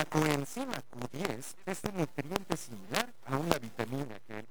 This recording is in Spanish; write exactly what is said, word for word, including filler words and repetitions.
La coenzima Q diez es un nutriente similar a una vitamina que el